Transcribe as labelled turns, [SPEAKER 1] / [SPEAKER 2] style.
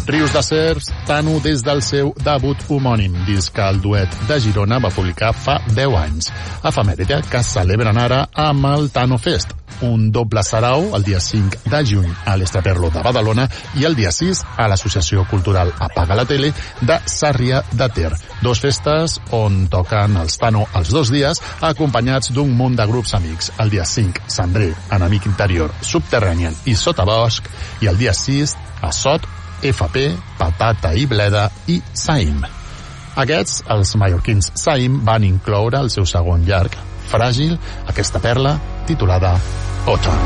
[SPEAKER 1] Rius de Cercs, Tano des del seu debut homònim, disc que el duet de Girona va publicar fa 10 anys. Efemèride que celebren ara amb el Tano Fest, un doble sarau el dia 5 de juny a l'Estraperlo de Badalona i el dia 6 a l'Associació Cultural Apaga la Tele de Sarrià de Ter. Dos festes on toquen els Tano els 2 dies, acompanyats d'un munt de grups amics. El dia 5, Cendrer, Enemic Interior, Subterranean i Sotabosc, i el dia 6, a Sot, FP, Patata i Bleda i Saim. Aquests, els mallorquins Saim, van incloure el seu segon llarg, Fràgil, aquesta perla titulada Autumn.